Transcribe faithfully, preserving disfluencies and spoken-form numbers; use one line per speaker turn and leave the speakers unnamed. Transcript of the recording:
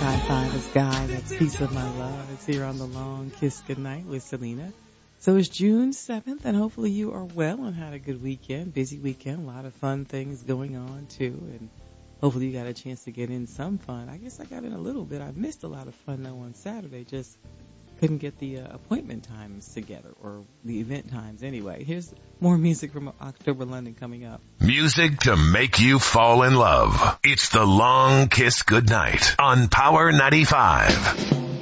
High Five is Guy. That's Piece of My Love. It's here on the Long Kiss Goodnight with Selena. So it's June seventh, and hopefully you are well and had a good weekend. Busy weekend. A lot of fun things going on, too. And hopefully you got a chance to get in some fun. I guess I got in a little bit. I missed a lot of fun, though, on Saturday. Just couldn't get the uh, appointment times together, or the event times anyway. Here's more music from October London coming up.
Music to make you fall in love. It's the Long Kiss Goodnight on Power ninety-five.